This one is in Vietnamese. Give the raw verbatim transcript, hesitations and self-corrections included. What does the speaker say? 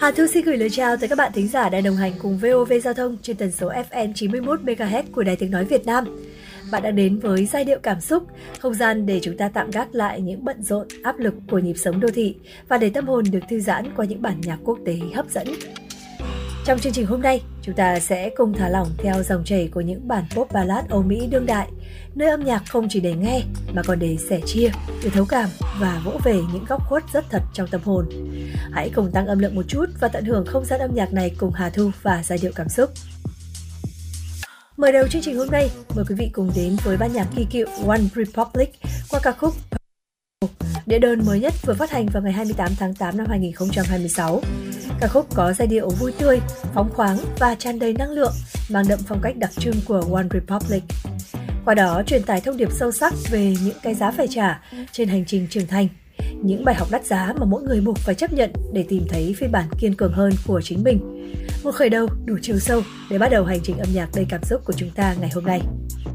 Hà Thu xin gửi lời chào tới các bạn thính giả đang đồng hành cùng vê o vê Giao thông trên tần số ép em chín mươi mốt mê ga héc của Đài Tiếng Nói Việt Nam. Bạn đang đến với giai điệu cảm xúc, không gian để chúng ta tạm gác lại những bận rộn, áp lực của nhịp sống đô thị và để tâm hồn được thư giãn qua những bản nhạc quốc tế hấp dẫn. Trong chương trình hôm nay, chúng ta sẽ cùng thả lỏng theo dòng chảy của những bản pop ballad Âu Mỹ đương đại, nơi âm nhạc không chỉ để nghe mà còn để sẻ chia, để thấu cảm và vỗ về những góc khuất rất thật trong tâm hồn. Hãy cùng tăng âm lượng một chút và tận hưởng không gian âm nhạc này cùng Hà Thu và giai điệu cảm xúc. Mở đầu chương trình hôm nay, mời quý vị cùng đến với ban nhạc kỳ cựu One Republic qua ca khúc đĩa đơn mới nhất vừa phát hành vào ngày hai mươi tám tháng tám năm hai nghìn không trăm hai mươi sáu. Ca khúc có giai điệu vui tươi, phóng khoáng và tràn đầy năng lượng, mang đậm phong cách đặc trưng của One Republic. Qua đó truyền tải thông điệp sâu sắc về những cái giá phải trả trên hành trình trưởng thành, những bài học đắt giá mà mỗi người buộc phải chấp nhận để tìm thấy phiên bản kiên cường hơn của chính mình. Một khởi đầu đủ chiều sâu để bắt đầu hành trình âm nhạc đầy cảm xúc của chúng ta ngày hôm nay.